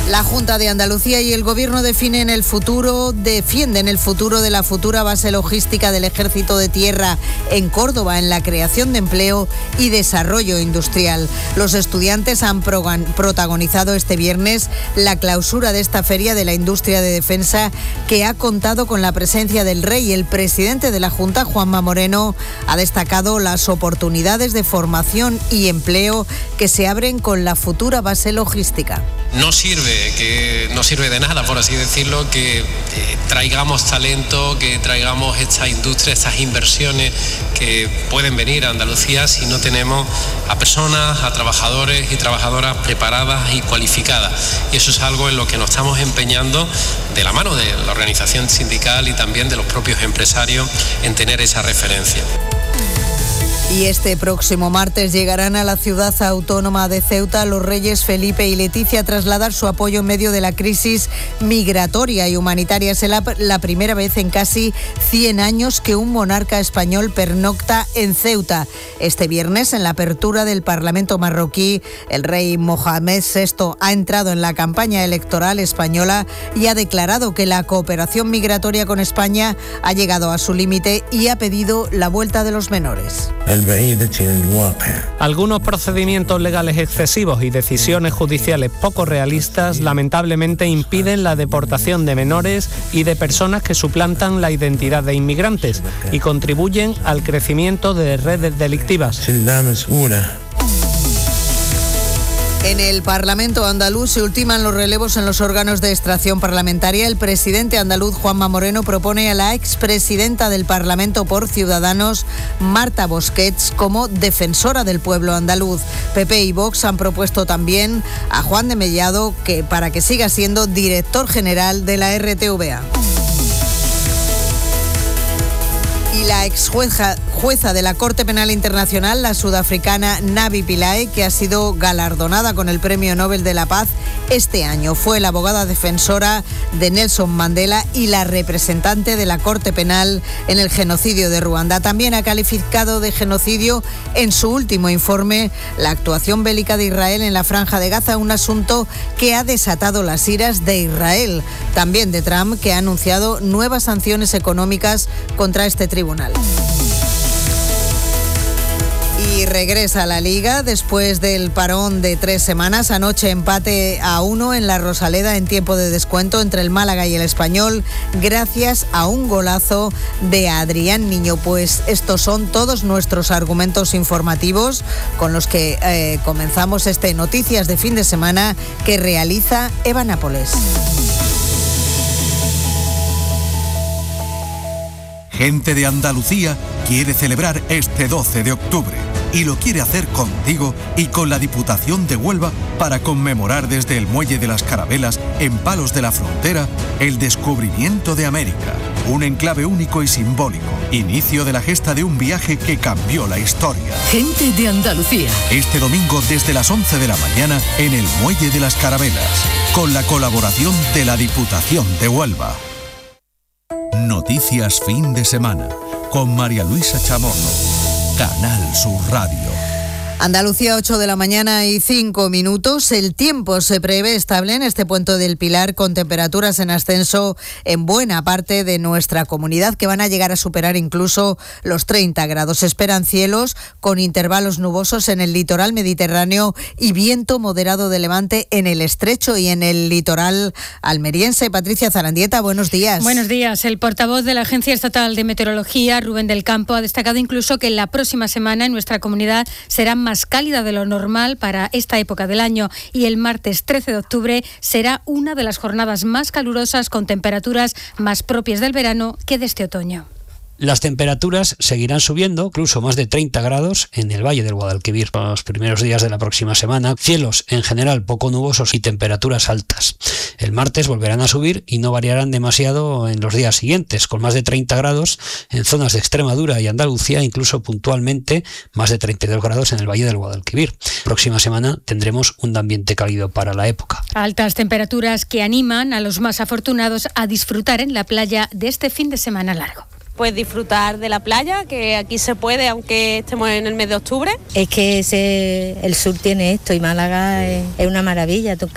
La Junta de Andalucía y el Gobierno defienden el futuro de la futura base logística del Ejército de Tierra en Córdoba, en la creación de empleo y desarrollo industrial. Los estudiantes han protagonizado este viernes la clausura de esta feria de la industria de defensa, que ha contado con la presencia del Rey. El presidente de la Junta, Juanma Moreno, ha destacado las oportunidades de formación y empleo que se abren con la futura base logística. No sirve de nada, por así decirlo, que traigamos talento, que traigamos esta industria, estas inversiones que pueden venir a Andalucía si no tenemos a personas, a trabajadores y trabajadoras preparadas y cualificadas. Y eso es algo en lo que nos estamos empeñando de la mano de la organización sindical y también de los propios empresarios en tener esa referencia. Y este próximo martes llegarán a la ciudad autónoma de Ceuta los reyes Felipe y Leticia a trasladar su apoyo en medio de la crisis migratoria y humanitaria. Es la primera vez en casi 100 años que un monarca español pernocta en Ceuta. Este viernes, en la apertura del Parlamento marroquí, el rey Mohamed VI ha entrado en la campaña electoral española y ha declarado que la cooperación migratoria con España ha llegado a su límite y ha pedido la vuelta de los menores. Algunos procedimientos legales excesivos y decisiones judiciales poco realistas lamentablemente impiden la deportación de menores y de personas que suplantan la identidad de inmigrantes y contribuyen al crecimiento de redes delictivas. En el Parlamento andaluz se ultiman los relevos en los órganos de extracción parlamentaria. El presidente andaluz, Juanma Moreno, propone a la expresidenta del Parlamento por Ciudadanos, Marta Busquets, como defensora del pueblo andaluz. PP y Vox han propuesto también a Juan de Mellado para que siga siendo director general de la RTVA. Y la jueza de la Corte Penal Internacional, la sudafricana Navi Pillay, que ha sido galardonada con el Premio Nobel de la Paz este año. Fue la abogada defensora de Nelson Mandela y la representante de la Corte Penal en el genocidio de Ruanda. También ha calificado de genocidio en su último informe la actuación bélica de Israel en la Franja de Gaza, un asunto que ha desatado las iras de Israel, también de Trump, que ha anunciado nuevas sanciones económicas contra este tribunal. Y regresa a la Liga después del parón de 3 semanas. Anoche empate a 1 en la Rosaleda en tiempo de descuento entre el Málaga y el Español, gracias a un golazo de Adrián Niño. Pues estos son todos nuestros argumentos informativos con los que comenzamos este Noticias de Fin de Semana que realiza Eva Nápoles. Gente de Andalucía quiere celebrar este 12 de octubre y lo quiere hacer contigo y con la Diputación de Huelva para conmemorar desde el Muelle de las Carabelas, en Palos de la Frontera, el descubrimiento de América. Un enclave único y simbólico, inicio de la gesta de un viaje que cambió la historia. Gente de Andalucía. Este domingo desde las 11 de la mañana en el Muelle de las Carabelas, con la colaboración de la Diputación de Huelva. Noticias Fin de Semana con María Luisa Chamorro, Canal Sur Radio. Andalucía, 8 de la mañana y 5 minutos. El tiempo se prevé estable en este Puente del Pilar, con temperaturas en ascenso en buena parte de nuestra comunidad, que van a llegar a superar incluso los 30 grados. Se esperan cielos con intervalos nubosos en el litoral mediterráneo y viento moderado de levante en el estrecho y en el litoral almeriense. Patricia Zarandieta, buenos días. Buenos días. El portavoz de la Agencia Estatal de Meteorología, Rubén del Campo, ha destacado incluso que la próxima semana en nuestra comunidad será más cálida de lo normal para esta época del año y el martes 13 de octubre será una de las jornadas más calurosas, con temperaturas más propias del verano que de este otoño. Las temperaturas seguirán subiendo, incluso más de 30 grados en el Valle del Guadalquivir para los primeros días de la próxima semana. Cielos en general poco nubosos y temperaturas altas. El martes volverán a subir y no variarán demasiado en los días siguientes, con más de 30 grados en zonas de Extremadura y Andalucía, incluso puntualmente más de 32 grados en el Valle del Guadalquivir. Próxima semana tendremos un ambiente cálido para la época. Altas temperaturas que animan a los más afortunados a disfrutar en la playa de este fin de semana largo. Pues disfrutar de la playa, que aquí se puede, aunque estemos en el mes de octubre. Es que el sur tiene esto y Málaga es una maravilla.